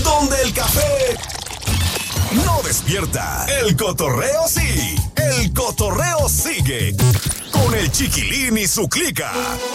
donde el café no despierta, el cotorreo sí. El cotorreo sigue con el Chiquilín y su clica.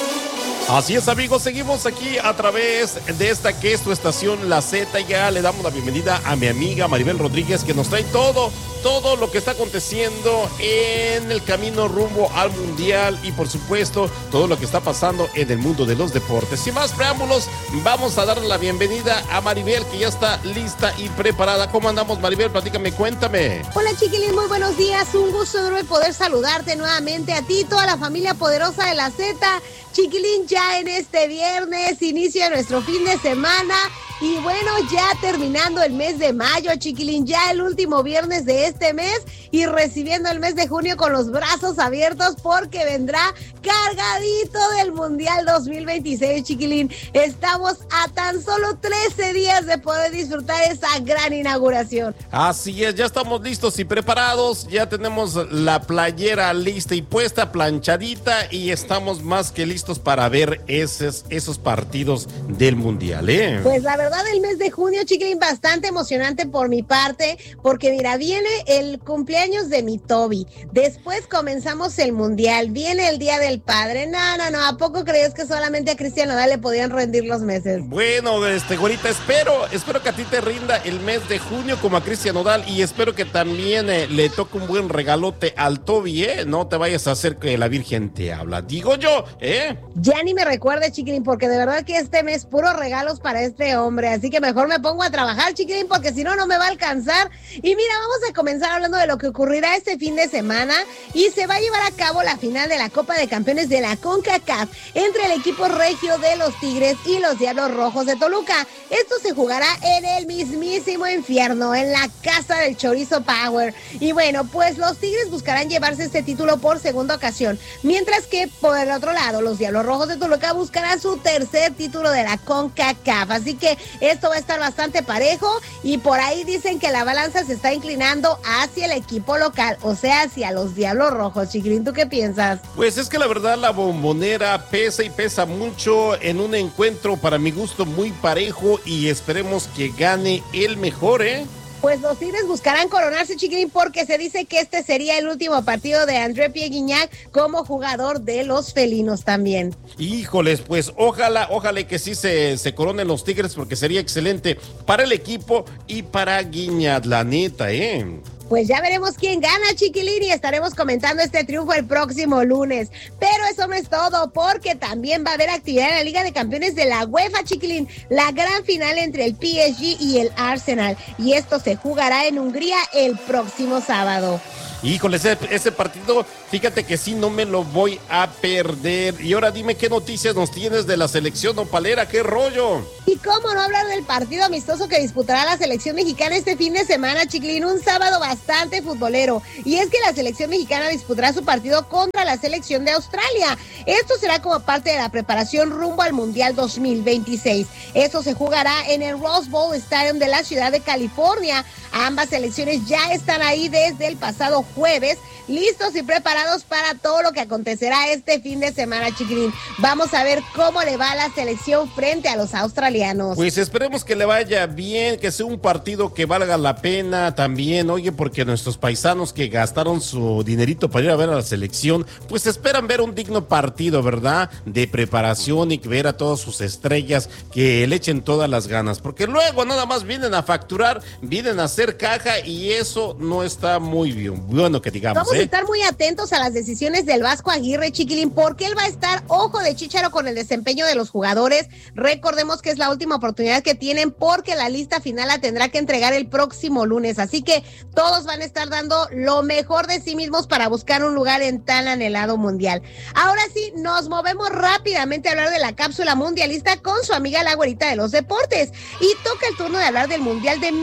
Así es, amigos, seguimos aquí a través de esta que es tu estación La Z. Ya le damos la bienvenida a mi amiga Maribel Rodríguez, que nos trae todo lo que está aconteciendo en el camino rumbo al Mundial y, por supuesto, todo lo que está pasando en el mundo de los deportes. Sin más preámbulos, vamos a darle la bienvenida a Maribel, que ya está lista y preparada. ¿Cómo andamos, Maribel? Platícame, cuéntame. Hola, Chiquilín, muy buenos días. Un gusto enorme poder saludarte nuevamente a ti, toda la familia poderosa de La Z. Chiquilín, ya en este viernes inicia nuestro fin de semana y bueno, ya terminando el mes de mayo, Chiquilín, ya el último viernes de este mes y recibiendo el mes de junio con los brazos abiertos porque vendrá cargadito del Mundial 2026, Chiquilín. Estamos a tan solo 13 días de poder disfrutar esa gran inauguración. Así es, ya estamos listos y preparados, ya tenemos la playera lista y puesta, planchadita, y estamos más que listos para ver esos partidos del Mundial, ¿eh? Pues la verdad, el mes de junio, Chiquilín, bastante emocionante por mi parte, porque mira, viene el cumpleaños de mi Toby, después comenzamos el Mundial, viene el Día del Padre. No, ¿a poco crees que solamente a Cristian Nodal le podían rendir los meses? Bueno, güerita, espero que a ti te rinda el mes de junio como a Cristian Nodal, y espero que también le toque un buen regalote al Toby, ¿eh? No te vayas a hacer que la Virgen te habla, digo yo, ¿eh? Ya ni me recuerde, Chiquilín, porque de verdad que este mes puros regalos para este hombre, así que mejor me pongo a trabajar, Chiquilín, porque si no, no me va a alcanzar. Y mira, vamos a comenzar hablando de lo que ocurrirá este fin de semana, y se va a llevar a cabo la final de la Copa de Campeones de la CONCACAF entre el equipo regio de los Tigres y los Diablos Rojos de Toluca. Esto se jugará en el mismísimo infierno, en la casa del Chorizo Power. Y bueno, pues los Tigres buscarán llevarse este título por segunda ocasión, mientras que por el otro lado, los Diablos Rojos de Toluca buscarán su tercer título de la CONCACAF. Así que esto va a estar bastante parejo, y por ahí dicen que la balanza se está inclinando hacia el equipo local, o sea, hacia los Diablos Rojos. Chiquilín, ¿tú qué piensas? Pues es que la verdad la Bombonera pesa y pesa mucho en un encuentro para mi gusto muy parejo, y esperemos que gane el mejor, ¿eh? Pues los Tigres buscarán coronarse, Chiquilín, porque se dice que este sería el último partido de André Pierre Gignac como jugador de los felinos también. Híjoles, pues ojalá que sí se coronen los Tigres, porque sería excelente para el equipo y para Gignac, la neta, ¿eh? Pues ya veremos quién gana, Chiquilín, y estaremos comentando este triunfo el próximo lunes. Pero eso no es todo, porque también va a haber actividad en la Liga de Campeones de la UEFA, Chiquilín. La gran final entre el PSG y el Arsenal. Y esto se jugará en Hungría el próximo sábado. Híjole, ese partido, fíjate que sí, no me lo voy a perder. Y ahora dime qué noticias nos tienes de la selección nopalera, qué rollo. Y cómo no hablar del partido amistoso que disputará la selección mexicana este fin de semana, Chiquilín, un sábado bastante futbolero. Y es que la selección mexicana disputará su partido contra la selección de Australia. Esto será como parte de la preparación rumbo al Mundial 2026. Esto se jugará en el Rose Bowl Stadium de la ciudad de California. Ambas selecciones ya están ahí desde el pasado jueves, listos y preparados para todo lo que acontecerá este fin de semana, Chiquilín. Vamos a ver cómo le va a la selección frente a los australianos. Pues esperemos que le vaya bien, que sea un partido que valga la pena también, oye, porque nuestros paisanos que gastaron su dinerito para ir a ver a la selección, pues esperan ver un digno partido, ¿verdad? De preparación, y ver a todas sus estrellas que le echen todas las ganas, porque luego nada más vienen a facturar, vienen a hacer caja, y eso no está muy bien. Bueno, que digamos, vamos a estar muy atentos a las decisiones del Vasco Aguirre, Chiquilín, porque él va a estar ojo de chícharo con el desempeño de los jugadores. Recordemos que es la última oportunidad que tienen, porque la lista final la tendrá que entregar el próximo lunes, así que todos van a estar dando lo mejor de sí mismos para buscar un lugar en tan anhelado mundial. Ahora sí, nos movemos rápidamente a hablar de la cápsula mundialista con su amiga la güerita de los deportes, y toca el turno de hablar del Mundial de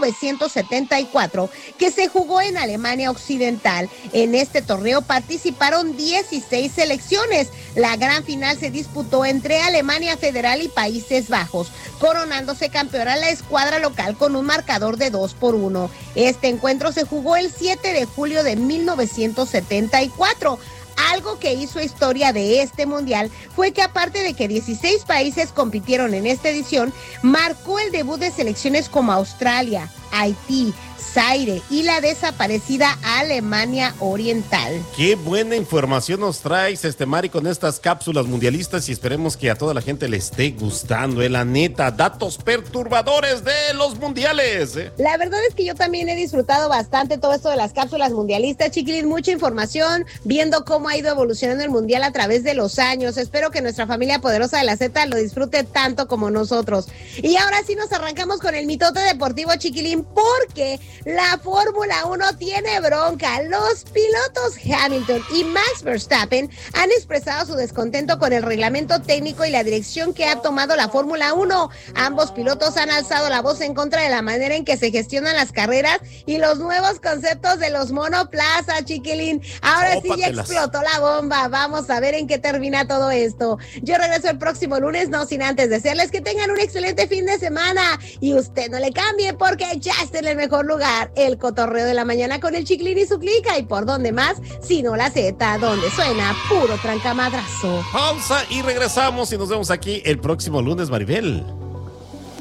1974, que se jugó en Alemania Occidental. En este torneo participaron 16 selecciones. La gran final se disputó entre Alemania Federal y Países Bajos, coronándose campeona la escuadra local con un marcador de 2-1. Este encuentro se jugó el 7 de julio de 1974. Algo que hizo historia de este mundial fue que aparte de que 16 países compitieron en esta edición, marcó el debut de selecciones como Australia, Haití, Zaire y la desaparecida Alemania Oriental. Qué buena información nos traes, Mari, con estas cápsulas mundialistas y esperemos que a toda la gente le esté gustando, la neta, datos perturbadores de los mundiales. La verdad es que yo también he disfrutado bastante todo esto de las cápsulas mundialistas, chiquilín, mucha información, viendo cómo ha ido evolucionando el mundial a través de los años. Espero que nuestra familia poderosa de la Z lo disfrute tanto como nosotros. Y ahora sí nos arrancamos con el mitote deportivo, chiquilín, porque la Fórmula 1 tiene bronca. Los pilotos Hamilton y Max Verstappen han expresado su descontento con el reglamento técnico y la dirección que ha tomado la Fórmula 1. Ambos pilotos han alzado la voz en contra de la manera en que se gestionan las carreras y los nuevos conceptos de los monoplaza, chiquilín. Ahora sí ya explotó la bomba. Vamos a ver en qué termina todo esto. Yo regreso el próximo lunes, no sin antes desearles que tengan un excelente fin de semana y usted no le cambie porque ya está en el mejor lugar, el cotorreo de la mañana con el Chiquilín y su clica. ¿Y por dónde más? Sino la Z, donde suena puro trancamadrazo. Pausa y regresamos y nos vemos aquí el próximo lunes, Maribel.